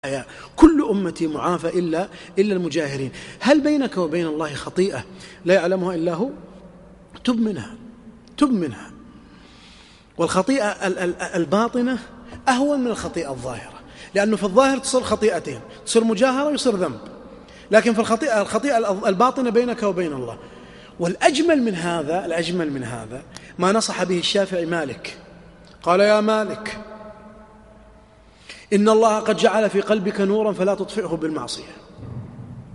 كل أمتي معافى إلا المجاهرين. هل بينك وبين الله خطيئة لا يعلمها إلا هو؟ تب منها. والخطيئة الباطنة أهون من الخطيئة الظاهرة، لأنه في الظاهر تصير خطيئتين، تصير مجاهرة ويصير ذنب، لكن في الخطيئة الباطنة بينك وبين الله. والأجمل من هذا ما نصح به الشافعي مالك، قال: يا مالك، إن الله قد جعل في قلبك نورا فلا تطفئه بالمعصية.